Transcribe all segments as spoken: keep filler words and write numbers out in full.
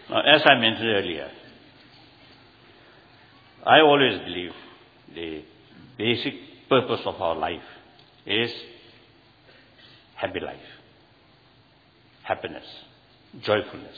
Now, as I mentioned earlier, I always believe the basic purpose of our life is happy life, happiness, joyfulness.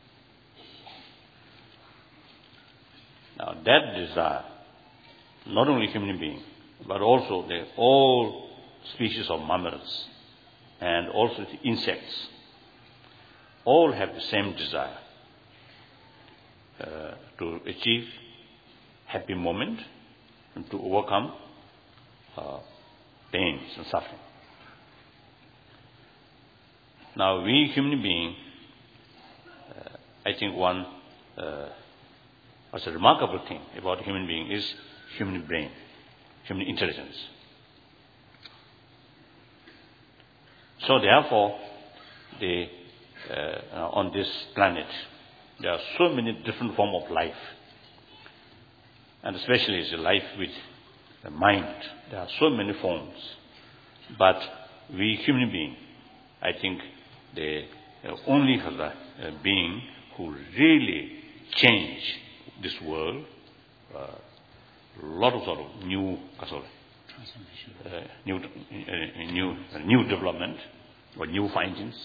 Now, that desire, not only human beings, but also the all species of mammals and also the insects, all have the same desire uh, to achieve happy moment and to overcome uh, pains and suffering. Now, we human beings, uh, I think one uh, what's a remarkable thing about human being is human brain, human intelligence. So therefore, the, uh, on this planet, there are so many different forms of life, and especially the life with the mind. There are so many forms, but we human beings, I think, the uh, only other uh, being who really change this world. Uh, lot of sort of new sort of, uh, new uh, new uh, new development or new findings.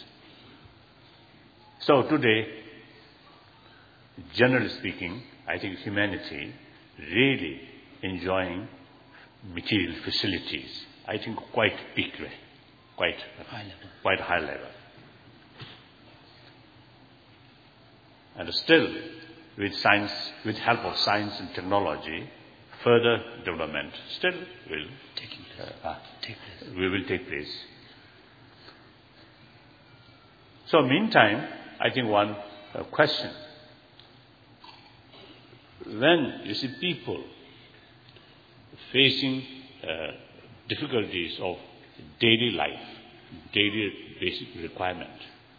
So today, generally speaking, I think humanity really enjoying material facilities. I think quite big, quite high level. quite high level, and still with science, with help of science and technology, further development still will Taking place. Uh, take place. will, will take place. So meantime, I think one uh, question, when you see people facing uh, difficulties of daily life, daily basic requirement,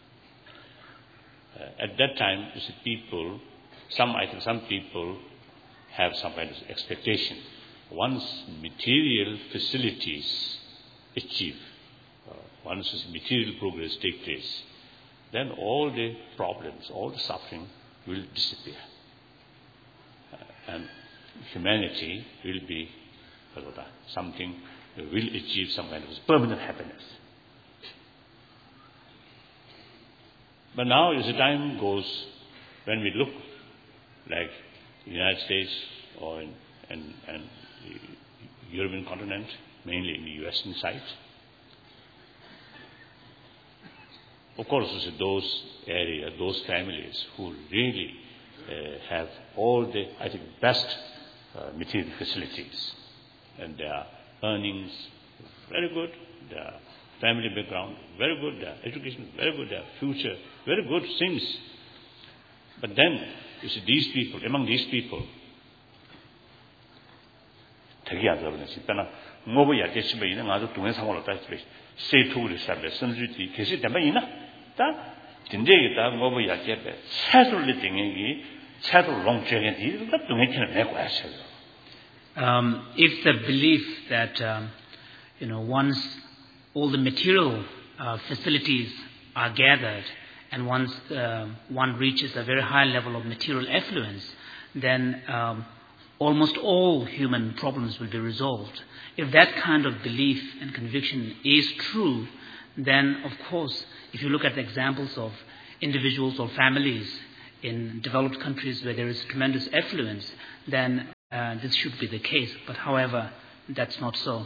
uh, at that time you see people, some I think some people have some kind of expectation. Once material facilities achieve, uh, once material progress take place, then all the problems, all the suffering will disappear. Uh, and humanity will be uh, something that will achieve some kind of permanent happiness. But now as the time goes, when we look like the United States or in, in, in the European continent, mainly in the Western side, of course, those areas, those families who really uh, have all the, I think, best uh, material facilities, and their earnings very good, their family background very good, their education very good, their future very good things. But then, you see, these people, among these people, 되게 안 좋아하는지, 그러나 뭐고 야제시면 이는 아주 동행 상황을 따지 say to를 사배 선주지 계시 되면 이나 다 진짜이다 뭐고 야제배 차솔리 등행이 차솔 롱체게 뒤가 동행치는 내고 하셔요. Um, if the belief that um, you know once all the material uh, facilities are gathered and once uh, one reaches a very high level of material affluence, then um, almost all human problems will be resolved. If that kind of belief and conviction is true, then of course, if you look at the examples of individuals or families in developed countries where there is tremendous affluence, then uh, this should be the case. But however, that's not so.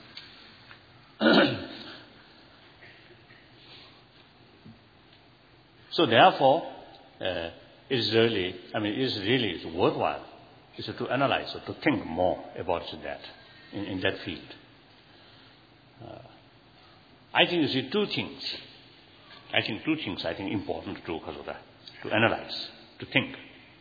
So therefore, uh, it is really, I mean, it is really worthwhile is to analyze or to think more about that in, in that field. Uh, I think you see two things. I think two things I think important to to analyze, to think.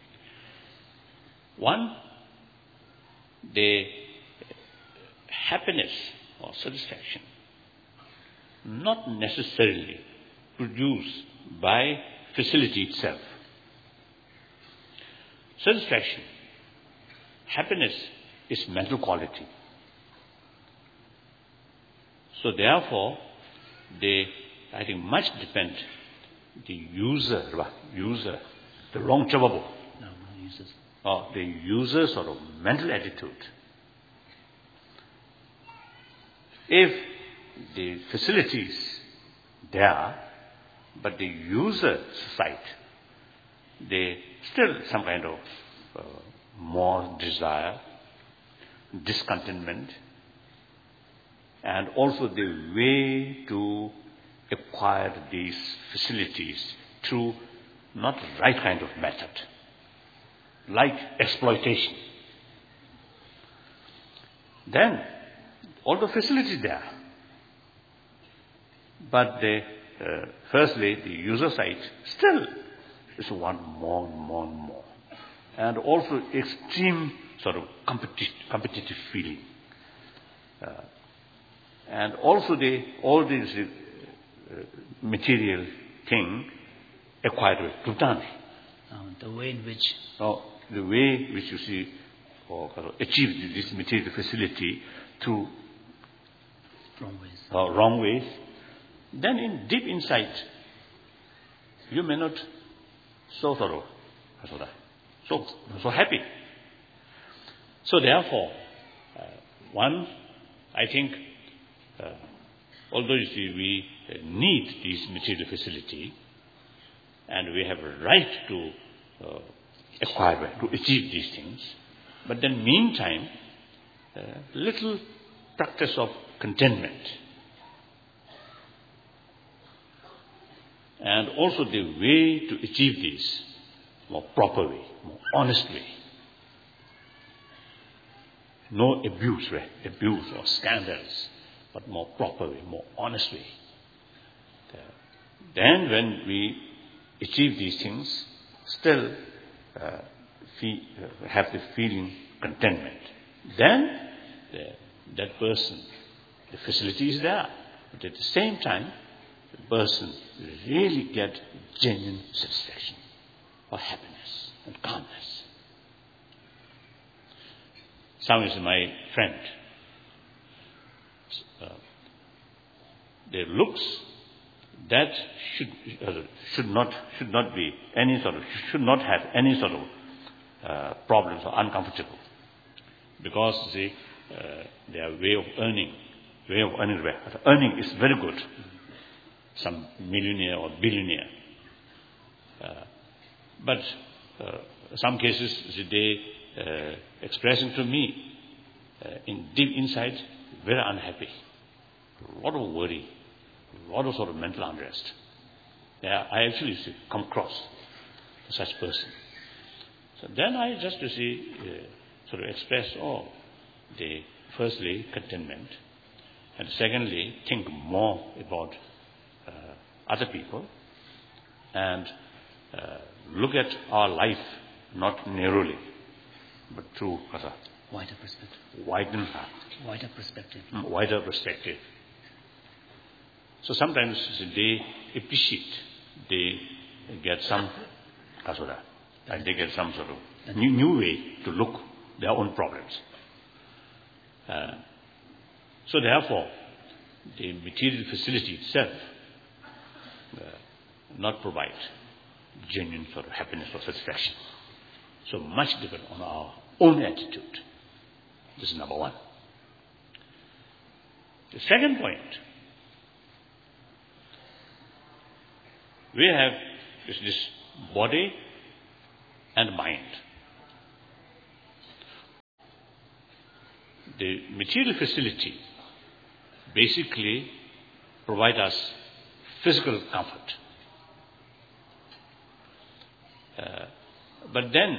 One, the happiness or satisfaction not necessarily produced by facility itself. Satisfaction, happiness is mental quality. So therefore, they, I think, much depend the user, user the wrong chababo, No, no users. or the user's sort of mental attitude. If the facilities there, but the user side, they still some kind of uh, more desire, discontentment, and also the way to acquire these facilities through not the right kind of method, like exploitation. Then, all the facilities there, but the, uh, firstly, the user side still is want more and more and more. And also extreme sort of competi- competitive feeling. Uh, and also the, all these uh, material thing acquired with Bhutan. Um, the way in which... Now, the way which you see or uh, achieve this material facility through wrong ways. Uh, wrong ways, then in deep inside, you may not so thorough, so so happy. So therefore, uh, one, I think, uh, although you see we need this material facility, and we have a right to uh, acquire, to achieve these things, but then meantime, uh, little practice of contentment, and also the way to achieve this more proper way, more honest way. No abuse, right? abuse or scandals, but more proper way, more honest way. Uh, then when we achieve these things, still uh, fee, uh, have the feeling contentment. Then the, that person, the facility is there, but at the same time, the person really get genuine satisfaction or happiness and calmness. Some is my friend. Uh, their looks that should uh, should not should not be any sort of should not have any sort of uh, problems or uncomfortable, because the uh, their way of earning, way of earning, earning is very good. Some millionaire or billionaire, uh, but uh, some cases they uh, expressing to me uh, in deep inside very unhappy, a lot of worry, a lot of sort of mental unrest. Yeah, I actually see, come across such person. So then I just to see uh, sort of express oh, the firstly contentment, and secondly think more about uh, other people, and uh, look at our life not narrowly, but through a Wider perspective. widen, Wider perspective. wider perspective. So sometimes they appreciate, they get some, and they get some sort of new, new way to look their own problems. Uh, so therefore, the material facility itself uh, not provide genuine sort of happiness or satisfaction. So much depend on our own attitude. This is number one. The second point, we have this, this body and mind. The material facility basically provide us physical comfort. Uh, but then,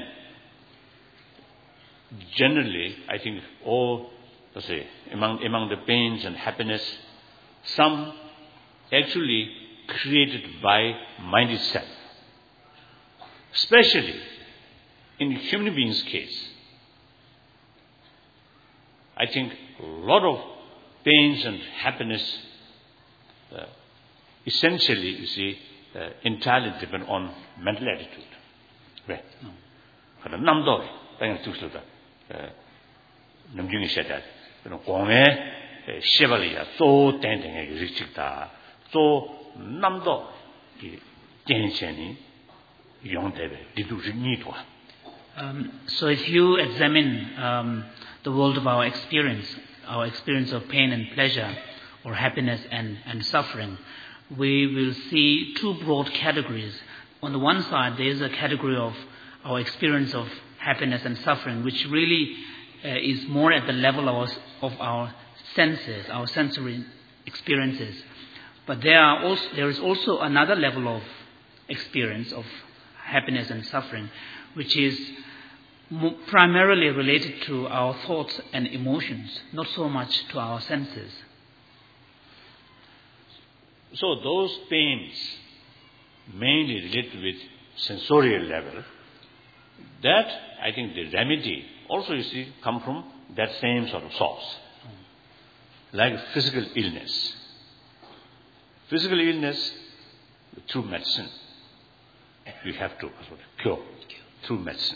generally, I think all, let's say, among, among the pains and happiness, some actually created by mind itself. Especially in human beings' case, I think a lot of pains and happiness uh, essentially, you see, uh, entirely depend on mental attitude. Right? Kada namdo, tayang tuksluda, namjungi shedad, pero kongé shebaliya, so ten ten rikchikta, so namdo ki tencheni, Um, so if you examine um, the world of our experience, our experience of pain and pleasure, or happiness and, and suffering, we will see two broad categories. On the one side, there is a category of our experience of happiness and suffering, which really uh, is more at the level of our, of our senses, our sensory experiences. But there are also there is also another level of experience of happiness and suffering, which is mo- primarily related to our thoughts and emotions, not so much to our senses. So those pains mainly related with sensorial level, that I think the remedy also you see come from that same sort of source. Like physical illness. Physical illness, through medicine, we have to cure through medicine.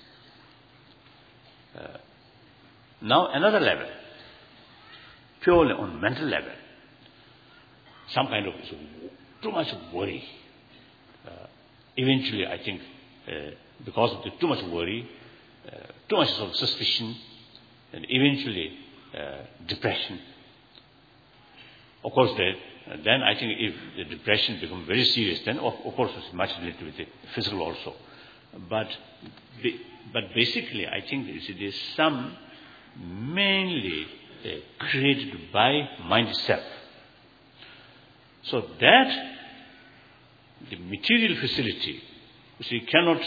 Uh, now another level, purely on mental level, some kind of too much worry. Uh, eventually, I think, uh, because of the too much worry, uh, too much sort of suspicion, and eventually uh, depression. Of course, the, uh, then I think if the depression becomes very serious, then of, of course it's much related with the physical also. But the, but basically, I think there is some mainly uh, created by mind itself. So that the material facility, you see, cannot.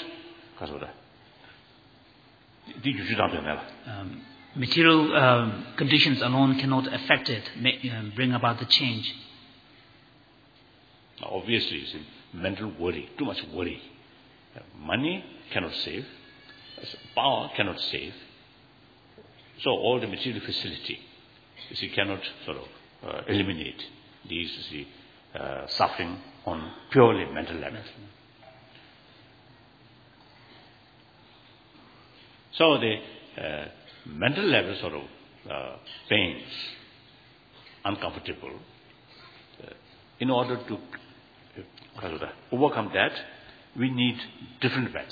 Um, material um, conditions alone cannot affect it, make, um, bring about the change. Obviously, it's mental worry, too much worry. Money cannot save, power cannot save. So all the material facility, you see, cannot sort of uh, eliminate these, you see, uh, suffering on purely mental level. So the uh, mental level sort of uh, pains, uncomfortable, uh, in order to uh, overcome that, we need different method.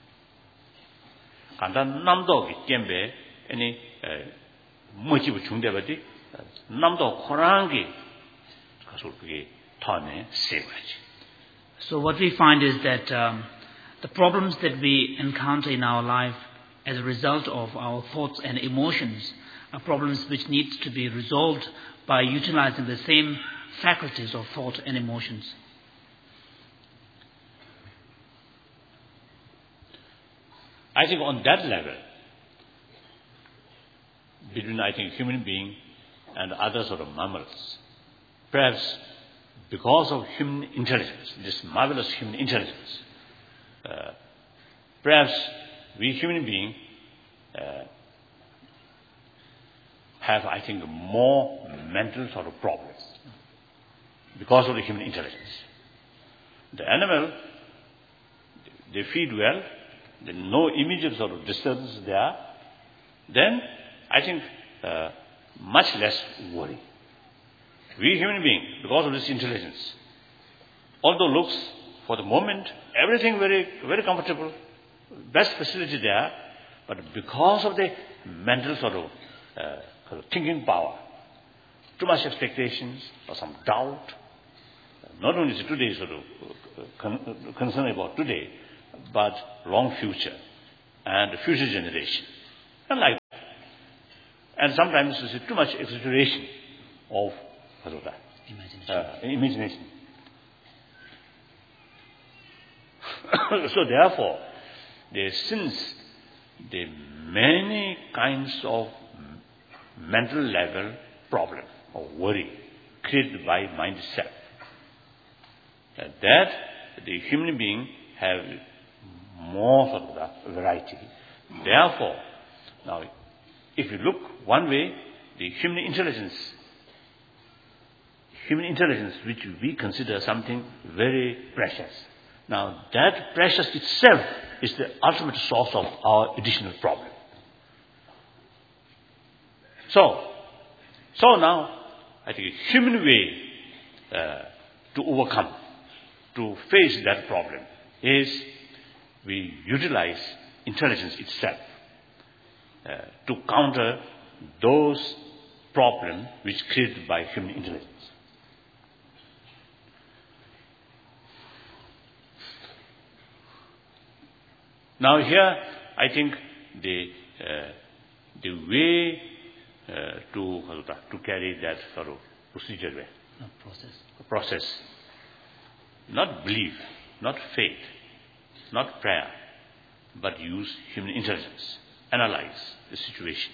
간단 남도 gembe any 모티브 중대바디 남도 코랑기 가서 그게 턴에 세워야지. So what we find is that um, the problems that we encounter in our life as a result of our thoughts and emotions are problems which need to be resolved by utilizing the same faculties of thought and emotions. I think on that level, between I think human being and other sort of mammals, perhaps because of human intelligence, this marvelous human intelligence, uh, perhaps we human beings uh, have, I think, more mental sort of problems because of the human intelligence. The animal, they feed well, there is no immediate sort of disturbance there, then I think uh, much less worry. We human beings, because of this intelligence, although looks for the moment everything very very comfortable, best facility there, but because of the mental sort of uh, thinking power, too much expectations or some doubt, not only is today sort of con- concern about today, but long future and future generation, and like that. And sometimes there's too much exaggeration of Imagination. Uh, imagination. So therefore, there since the many kinds of mental level problem or worry created by mind itself, that the human being have more sort of that variety. Therefore, now if you look one way, the human intelligence, human intelligence which we consider something very precious. Now that precious itself is the ultimate source of our additional problem. So, so now I think a human way uh, to overcome, to face that problem is we utilize intelligence itself uh, to counter those problems which are created by human intelligence. Now here, I think the uh, the way uh, to to carry that sort of procedure way, no, process, process, not belief, not faith, not prayer, but use human intelligence, analyze the situation.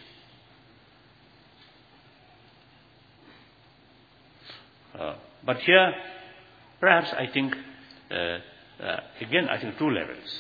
Uh, but here, perhaps I think uh, uh, again I think two levels.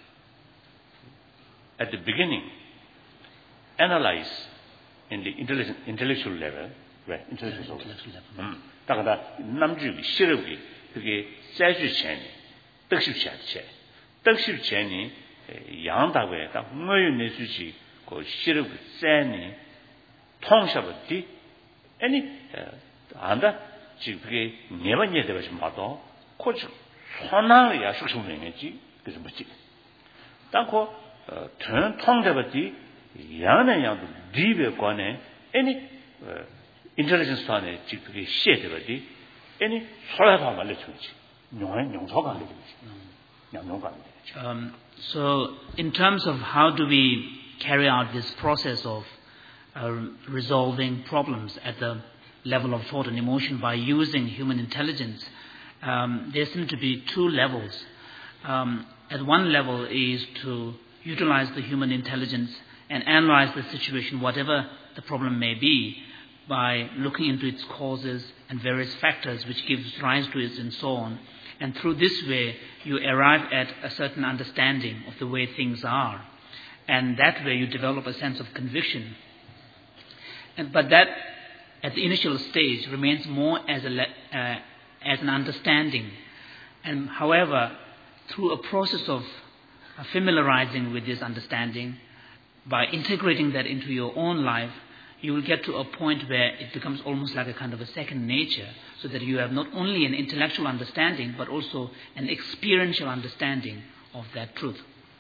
At the beginning, analyze in the intellectual level, right? Intellectual level. 다가다 남주기 싫어기 그게 짜주 전에 뜻이 차체 뜻이 전에 양다고에 딱 뭐유 내주지 그 싫어기 짜니 통샤버디 아니 안다 지금 그게 네번째 되어서 봐도 코치 손나야 숙성명이지 그래서 뭐지 땅고 전 통제버디 양의 양도 디베 관에 any intelligence 안에 지금 그게 시에되버디 any 소라가 말려주지 용의 용서가 안 되지 양용가 안 되지. Um, so in terms of how do we carry out this process of uh, resolving problems at the level of thought and emotion by using human intelligence, um, there seem to be two levels. Um, at one level is to utilize the human intelligence and analyze the situation, whatever the problem may be, by looking into its causes and various factors which gives rise to it and so on. And through this way, you arrive at a certain understanding of the way things are. And that way you develop a sense of conviction. And, but that, at the initial stage, remains more as, a, uh, as an understanding. And however, through a process of uh, familiarizing with this understanding, by integrating that into your own life, you will get to a point where it becomes almost like a kind of a second nature, so that you have not only an intellectual understanding, but also an experiential understanding of that truth.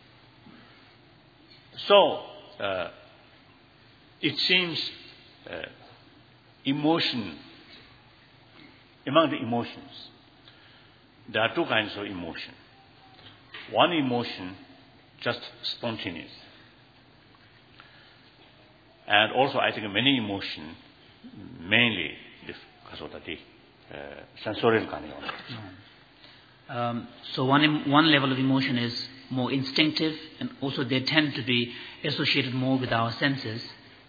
So, uh, it seems uh, emotion, among the emotions, there are two kinds of emotion. One emotion, just spontaneous. And also, I think many emotion, mainly the uh, sensorial kind of. Um, so one one level of emotion is more instinctive, and also they tend to be associated more with our senses.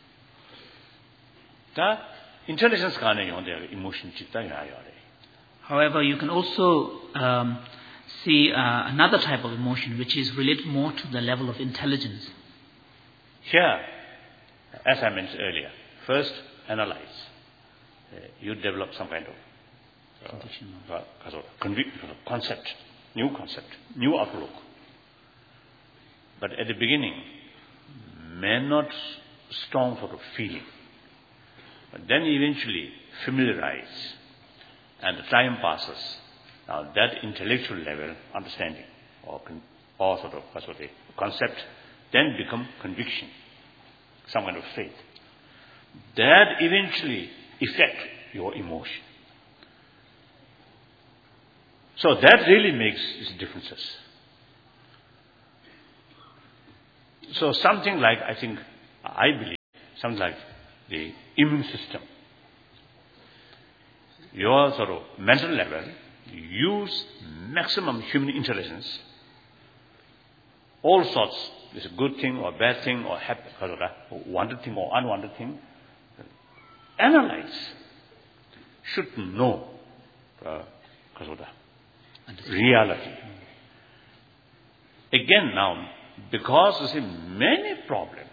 The intelligence kind of emotion. However, you can also um, see uh, another type of emotion, which is related more to the level of intelligence. Here, as I mentioned earlier, first analyze. Uh, you develop some kind of uh, uh, concept, new concept, new outlook. But at the beginning, may not strong sort of feeling. But then eventually familiarize, and the time passes. Now that intellectual level understanding or, con- or sort of sort of concept then become conviction, some kind of faith. That eventually affect your emotion. So that really makes these differences. So something like, I think, I believe, something like the immune system. Your sort of mental level, use maximum human intelligence, all sorts, is a good thing or bad thing or happy, or wanted thing or unwanted thing. Analyze, should know uh, reality. Again now, because you see many problems,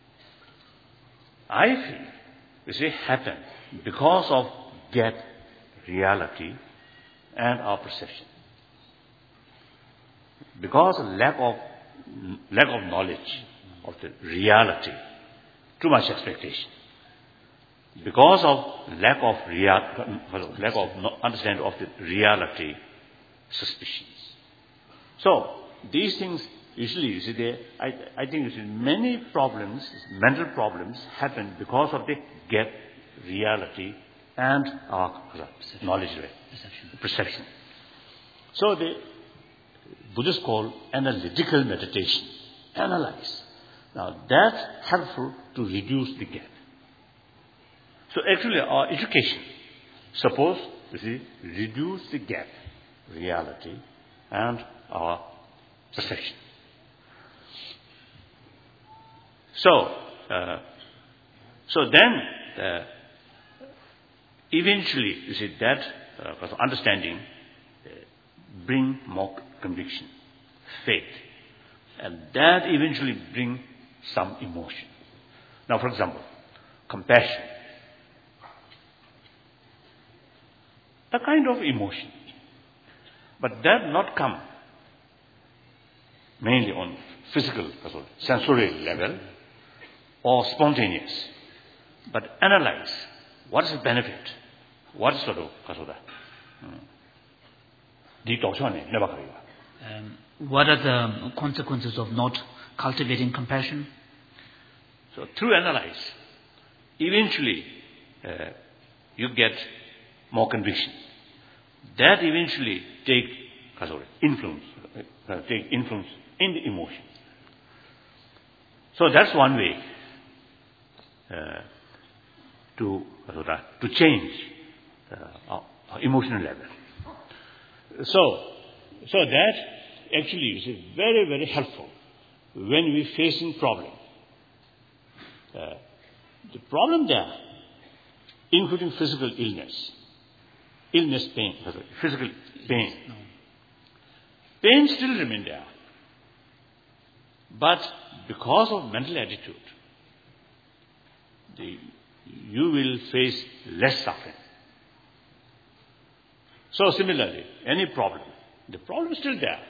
I feel, you see, happen because of that reality and our perception. Because of lack of lack of knowledge of the reality, too much expectation. Because of lack of real, lack of understanding of the reality, suspicions. So these things usually, you see, they, I, I think you see, many problems, mental problems, happen because of the gap, reality, and our knowledge, Perception. perception. So the Buddhists call analytical meditation. Analyze. Now that's helpful to reduce the gap. So actually our education, suppose, you see, reduce the gap, reality, and our perception. So, uh, so then, uh, eventually, you see, that uh, understanding uh, bring more conviction, faith, and that eventually bring some emotion. Now, for example, compassion, a kind of emotion, but that not come mainly on physical, sensorial level, or spontaneous, but analyze what is the benefit, what is sort of kasoda. Um, what are the consequences of not cultivating compassion? So through analyze, eventually uh, you get more conviction. That eventually take kasoda, influence, uh, take influence in the emotion. So that's one way uh, to to change uh, our, our emotional level. So, so that actually is very, very helpful when we facing problem. Uh, the problem there, including physical illness, illness, pain, physical pain, pain still remain there, but because of mental attitude, the, you will face less suffering. So similarly, any problem, the problem is still there.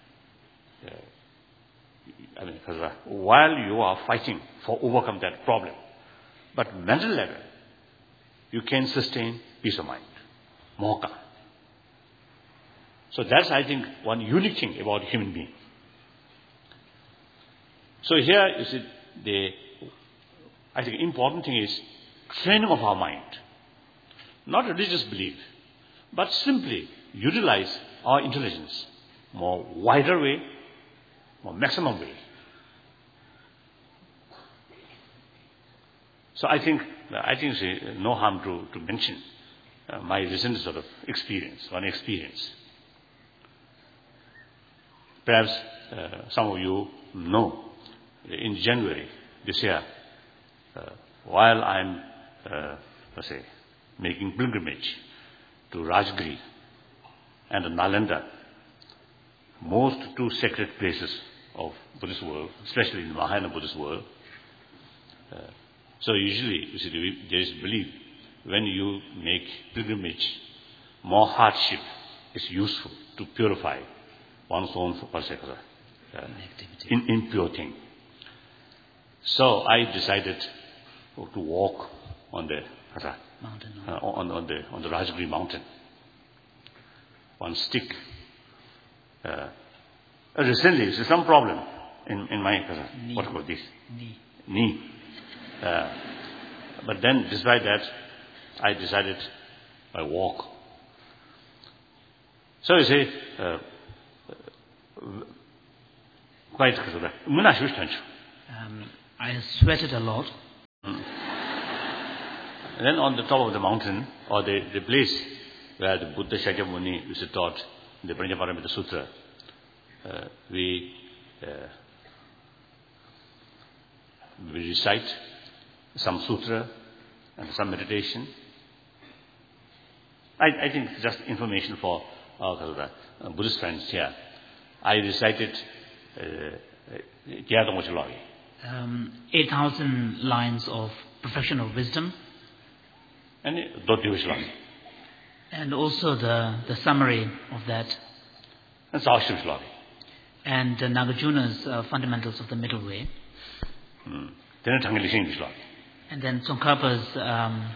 Uh, I mean, while you are fighting for overcome that problem, but mental level, you can sustain peace of mind, more calm. So that's, I think, one unique thing about human being. So here is it the, I think, important thing is training of our mind, not religious belief, but simply utilize our intelligence more wider way, more maximum way. So I think, I think it's no harm to, to mention uh, my recent sort of experience, one experience. Perhaps uh, some of you know, in January this year, uh, while I'm, uh, let's say, making pilgrimage to Rajgiri and Nalanda, most two sacred places of Buddhist world, especially in the Mahayana Buddhist world. Uh, so usually, you see, there is belief when you make pilgrimage, more hardship is useful to purify one's own uh, in, impure thing. So I decided to walk on the mountain, uh, on, on the on the Rajgiri mountain. One stick. Uh, recently, there's some problem in in my uh, what called this knee. knee. Uh, but then, despite that, I decided I walk. So you say, uh, quite um, I sweated a lot. Mm. And then on the top of the mountain, or the, the place where the Buddha Shakyamuni is taught in the Pranjaparamita Sutra, uh, we uh, we recite some sutra and some meditation. I, I think just information for our uh, Buddhist friends here. I recited uh, um, eight thousand lines of perfection of wisdom. And And also the, the summary of that. That's Ashram. And uh, Nagarjuna's uh, fundamentals of the middle way. Hmm. And then Tsongkhapa's um,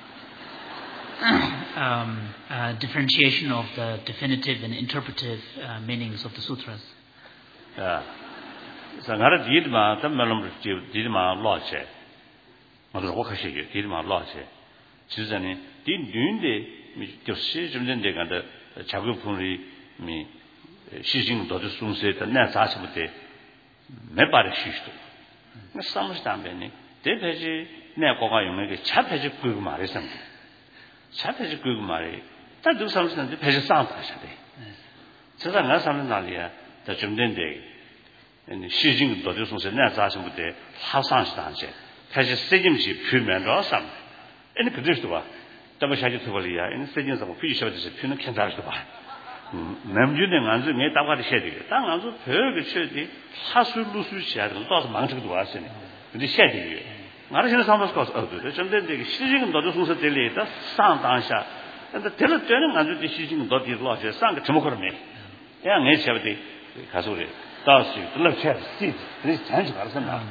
um, uh, differentiation of the definitive and interpretive uh, meanings of the sutras. Uh, Sangara Didma, the Melum Didma Lodge. Mother Wakashi, Didma Lodge. Susan, didn't doing the decision then they got the Chagupuri me. Shijing does soon say the next aspect. Mebari Shisto. Some stamping. They pay Nepoga, you make a chapage of Gugmari something. Chapage of Gugmari. That do something that pays a sound actually. So that not something earlier, the Jumden day. And Shijing does soon say next aspect. How sounds dance. Has a stadium ship, Puman or some. Any Kadishtua. Tabashaji Tuvalia, in stadiums of fish of the Puna Kandashtua. 남주는 안주 내 따가리 해야 되게. 땅 안주 별게 쳐지. 하수 루수 해야 돼. 또 망치도 왔으니. 근데 해야 되게. 말하시는 사람들 거서 어디. 근데 되게 시징은 너도 순서 들리다. 상당샤. 근데 될 때는 안주 시징은 너 뒤로 와서 상가 주목하면 돼. 그냥 내 쳐야 가소리. 다시 들려 쳐야 돼. 그래서 잔지 말아서 나.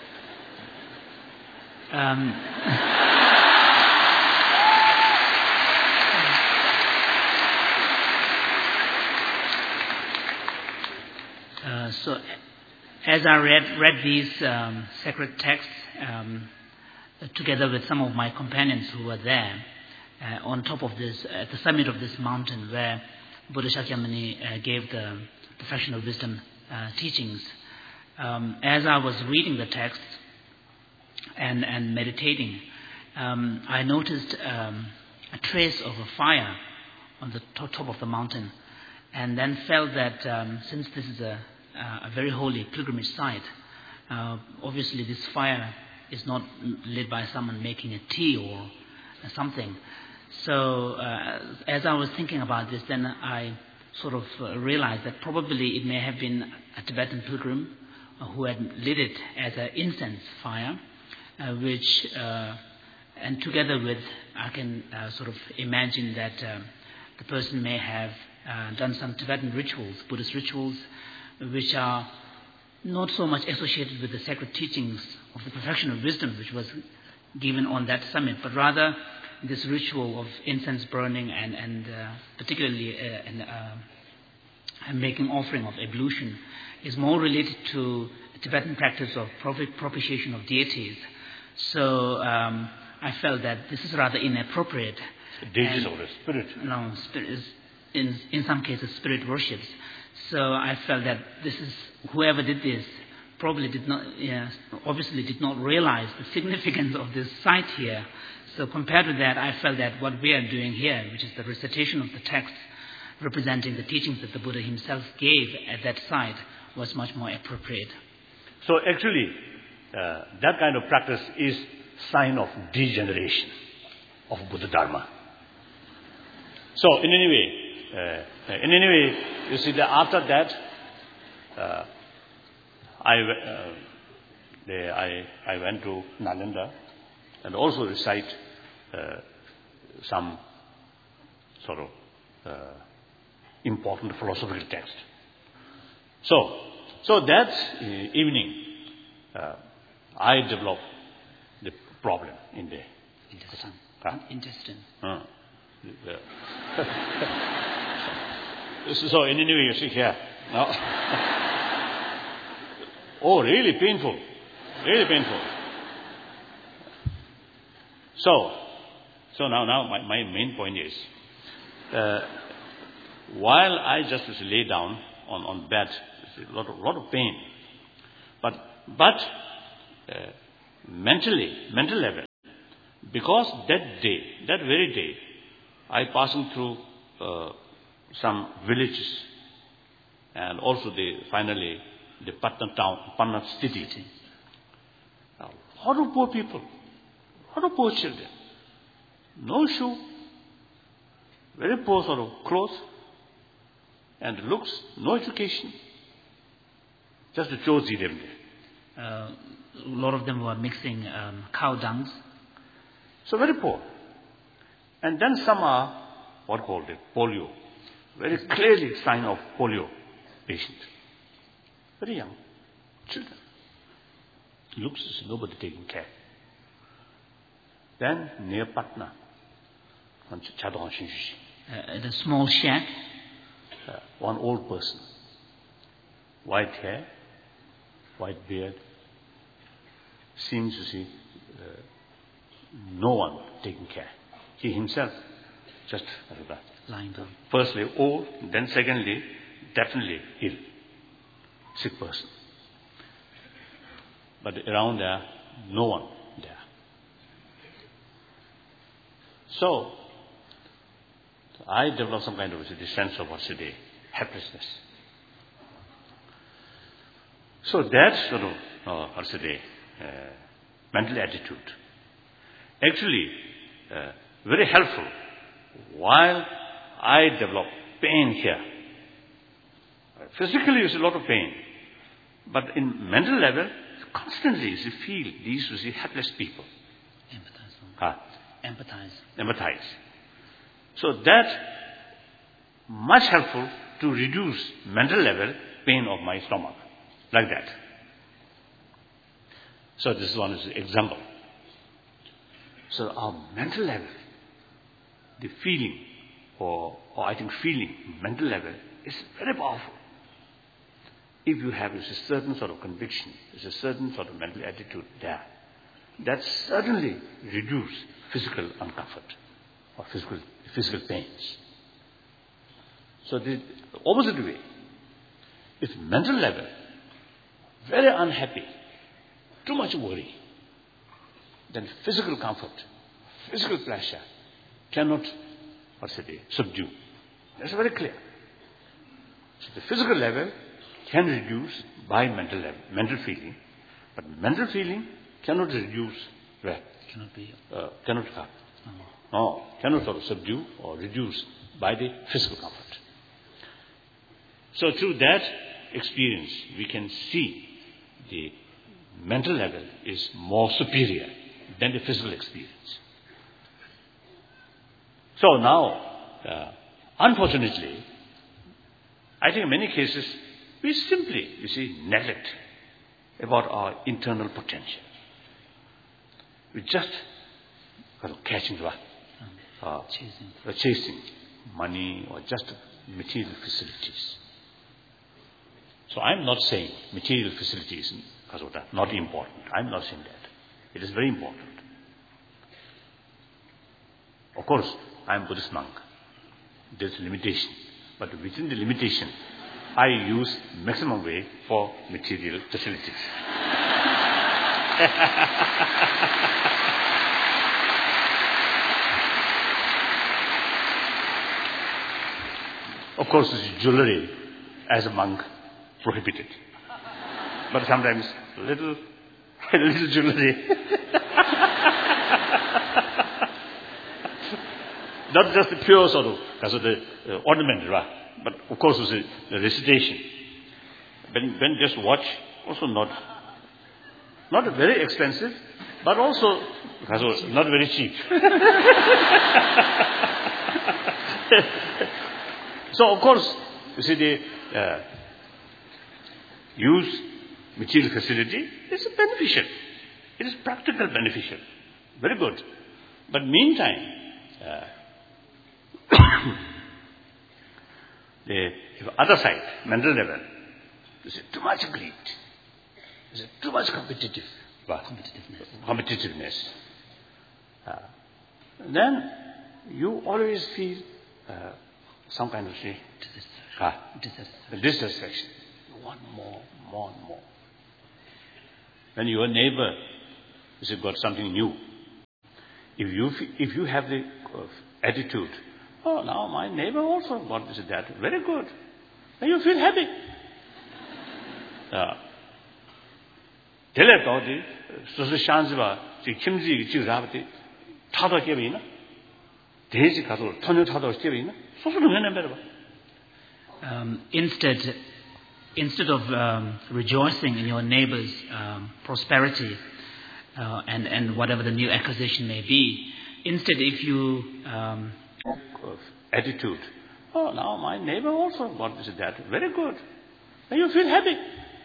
Um Uh, so, as I read read these um, sacred texts um, together with some of my companions who were there uh, on top of this, at the summit of this mountain where Buddha Shakyamuni uh, gave the Perfection of Wisdom uh, teachings, um, as I was reading the texts and, and meditating, um, I noticed um, a trace of a fire on the to- top of the mountain, and then felt that um, since this is a Uh, a very holy pilgrimage site. Uh, obviously, this fire is not lit by someone making a tea or uh, something. So, uh, as I was thinking about this, then I sort of uh, realized that probably it may have been a Tibetan pilgrim uh, who had lit it as an incense fire, uh, which, uh, and together with, I can uh, sort of imagine that uh, the person may have uh, done some Tibetan rituals, Buddhist rituals, which are not so much associated with the sacred teachings of the Perfection of Wisdom, which was given on that summit, but rather this ritual of incense burning and, and uh, particularly uh, and, uh, making offering of ablution is more related to the Tibetan practice of propitiation of deities. So um, I felt that this is rather inappropriate. Deities of the spirit. No, spirit is, in, in some cases, spirit worships. So I felt that this is, whoever did this probably did not, yeah, obviously did not realize the significance of this site here. So compared to that, I felt that what we are doing here, which is the recitation of the texts representing the teachings that the Buddha himself gave at that site, was much more appropriate. So actually, uh, that kind of practice is sign of degeneration of Buddha Dharma. So in any way, Uh, in any way, you see that after that, uh, I, uh, the, I, I went to Nalanda and also recite uh, some sort of uh, important philosophical text. So, so that uh, evening, uh, I developed the problem in the intestine. Huh? Intestine. Uh, the, So in any way you see here. No? Oh, really painful. Really painful. So, so now, now my, my main point is, uh, while I just lay down on, on bed, a lot of, lot of pain, but, but uh, mentally, mental level, because that day, that very day, I passing through uh, some villages, and also the finally the Patna town, Patna city. Now, a lot of poor people, a lot of poor children, no shoe, very poor sort of clothes, and looks, no education, just to chose them. Uh, a lot of them were mixing um, cow dungs. So very poor. And then some are what called it polio. Very clearly sign of polio patient. Very young children. Looks as nobody taking care. Then near Patna, on Chadong Shinjushi. Uh, at a small shack. Uh, one old person, white hair, white beard. Seems to see uh, no one taking care. He himself just uh, lying down. Firstly, old, then secondly, definitely ill, sick person. But around there, no one there. So, I developed some kind of a sense of what's the helplessness. So that sort of uh, what's the uh, mental attitude actually uh, very helpful while I develop pain here. Physically, you see a lot of pain, but in mental level, constantly you feel these you see helpless people. Empathize. Huh? Empathize. Empathize. So that much helpful to reduce mental level pain of my stomach, like that. So this one is an example. So our mental level, the feeling, or, or I think feeling, mental level, is very powerful. If you have a certain sort of conviction, there's a certain sort of mental attitude there, that certainly reduce physical uncomfort or physical physical pains. So the opposite way, if mental level, very unhappy, too much worry, then physical comfort, physical pleasure cannot, what's it, subdue. That's very clear. So the physical level can reduce by mental level, mental feeling, but mental feeling cannot reduce where? Cannot be. Uh, cannot come. No. No, cannot sort of subdue or reduce by the physical comfort. So through that experience, we can see the mental level is more superior than the physical experience. So now, uh, unfortunately, I think in many cases, we simply, you see, neglect about our internal potential. We just kind of catching the uh, chasing. Uh, chasing money or just material facilities. So I'm not saying material facilities are not important. I'm not saying that. It is very important. Of course, I'm Buddhist monk. There's limitation. But within the limitation, I use maximum way for material facilities. Of course, jewelry as a monk prohibited. But sometimes little, little jewelry. Not just the pure sort of, because of the uh, ornament, right? But of course, it's the, the recitation. When, when just watch, also not, not very expensive, but also because of not very cheap. So of course, you see the uh, use material facility is beneficial. It is practical beneficial. Very good. But meantime, uh, the other side, mental level, is too much greed. Is too much competitive, Competitiveness. competitiveness. Uh, then you always feel uh, some kind of say, uh, Dissatisfaction. dissatisfaction. You want more, more and more. When your neighbor has got something new, if you if you have the uh, attitude, oh, now my neighbor also got this and that, very good, then you feel happy. Tele tawdi, susu shanziba, ji kimji ji rabati, tada kebina, deji kato, tonyo tada kebina, susu nungene berba. Um, instead, instead of um, rejoicing in your neighbor's um, prosperity uh, and, and whatever the new acquisition may be, instead if you... Um, attitude, oh, now my neighbor also got this and that, very good, and you feel happy.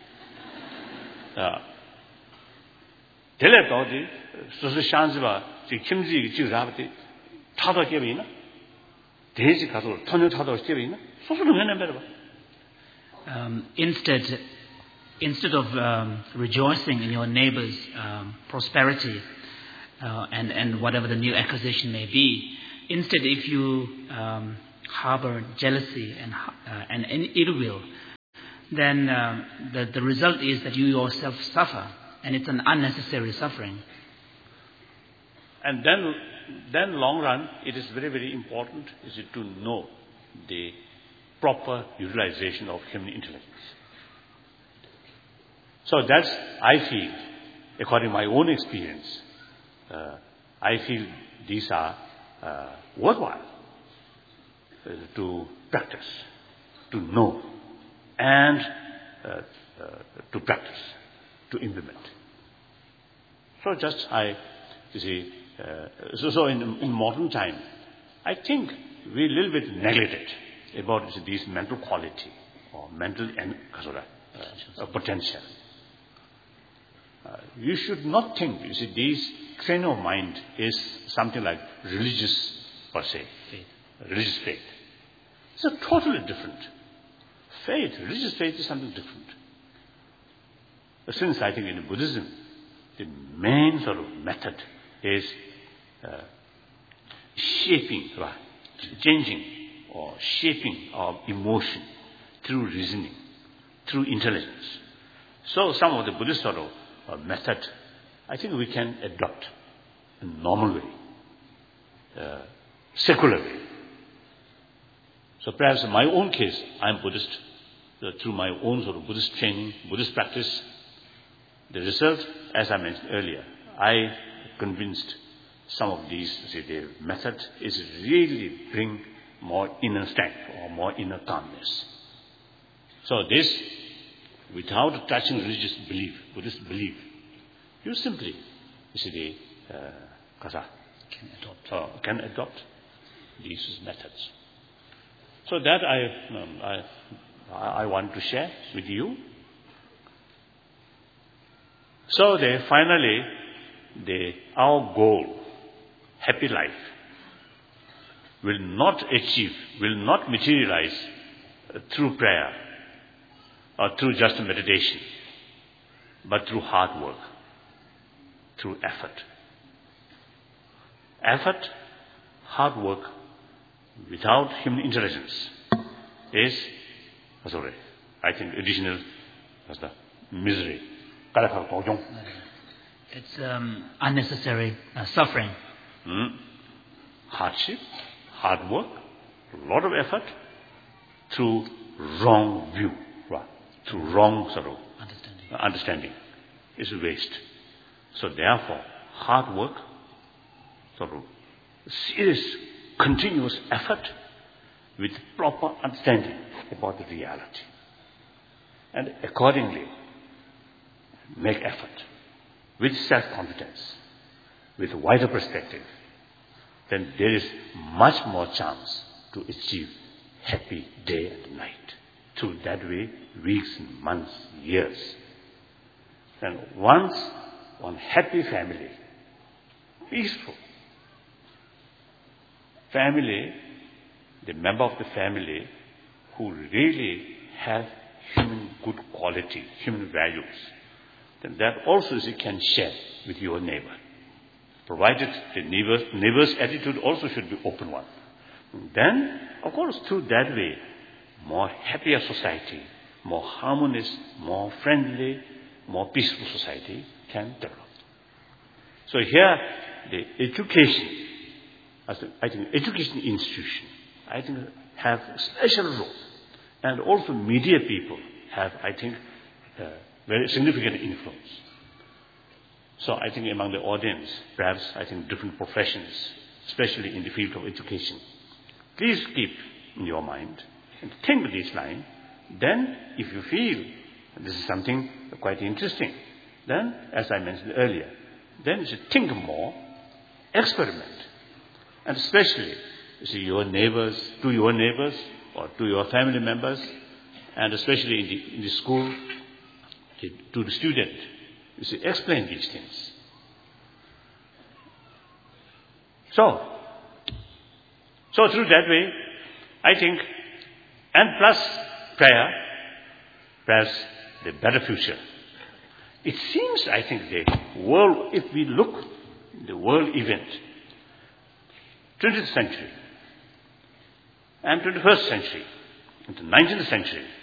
Tele tawdi, susu shanziba, ji kimji ji rabati, tada kebina, deji kato, tonyo tada kebina, susu nungene berba. Um, instead, instead of um, rejoicing in your neighbor's um, prosperity uh, and, and whatever the new acquisition may be, instead if you um, harbor jealousy and, uh, and, and ill will, then uh, the, the result is that you yourself suffer, and it's an unnecessary suffering. And then, then long run, it is very, very important is it to know the proper utilization of human intelligence. So that's, I feel, according to my own experience, uh, I feel these are uh, worthwhile uh, to practice, to know, and uh, uh, to practice, to implement. So just I, you see, uh, so, so in, in modern time, I think we a little bit neglected about you see, this mental quality or mental and uh, uh, potential. Uh, you should not think, you see, this training of mind is something like religious per se, faith. religious faith. It's a totally different. Faith, religious faith is something different. Since I think in Buddhism, the main sort of method is uh, shaping, right, changing or shaping our emotion through reasoning, through intelligence. So some of the Buddhist sort of uh, method, I think we can adopt in a normal way, uh, secular way. So perhaps in my own case, I'm Buddhist. Uh, through my own sort of Buddhist training, Buddhist practice, the result, as I mentioned earlier, I convinced some of these, say, the method is really bring more inner strength or more inner calmness. So this, without touching religious belief, Buddhist belief, you simply, you see, the uh, kasa, can adopt, uh, can adopt these methods. So that I, um, I I want to share with you. So they finally, the, our goal, happy life, will not achieve, will not materialize uh, through prayer or through just meditation, but through hard work, through effort. Effort, hard work, without human intelligence is sorry, I think additional as the misery. It's um, unnecessary uh, suffering. Mm. Hardship, hard work, a lot of effort through wrong view, right? Through wrong sort of understanding, understanding is a waste. So therefore, hard work, sort of serious, continuous effort with proper understanding about the reality. And accordingly, make effort with self-confidence, with a wider perspective, then there is much more chance to achieve happy day and night. Through that way, weeks, months, years. And once one happy family, peaceful family, the member of the family who really have human good quality, human values, then that also you can share with your neighbor. Provided the neighbor's, neighbor's attitude also should be open one. Then, of course, through that way, more happier society, more harmonious, more friendly, more peaceful society can develop. So here, the education, as the, I think education institution, I think have a special role. And also media people have, I think, uh, very significant influence. So I think among the audience, perhaps I think different professions, especially in the field of education, please keep in your mind and think this line. Then if you feel this is something quite interesting, then as I mentioned earlier, then you should think more, experiment. And especially, you see, your neighbors, to your neighbors or to your family members, and especially in the, in the school, to, to the student, you see, explain these things. So, so through that way, I think, and plus prayer, perhaps the better future. It seems, I think, the world, if we look, the world event, twentieth century and twenty-first century, into nineteenth century,